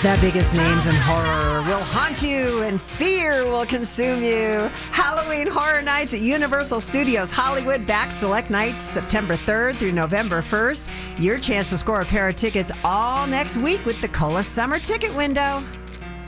The biggest names in horror will haunt you and fear will consume you. Halloween Horror Nights at Universal Studios Hollywood, back select nights September 3rd through November 1st. Your chance to score a pair of tickets all next week with the Cola Summer Ticket Window.